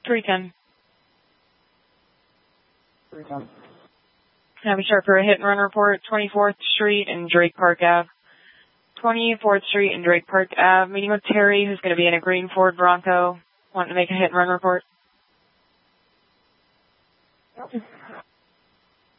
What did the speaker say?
310. 310. Have a sharp for a hit and run report, 24th Street and Drake Park Ave. 24th Street and Drake Park Ave, meeting with Terry, who's going to be in a green Ford Bronco, wanting to make a hit and run report. Yep.